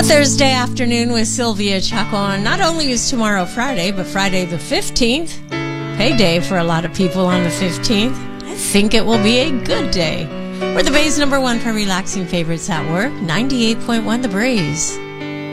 Thursday afternoon with Sylvia Chacon. Not only is tomorrow Friday, but Friday the 15th, payday for a lot of people on the 15th. I think it will be a good day. We're the Bay's #1 for relaxing favorites at work, 98.1 The Breeze.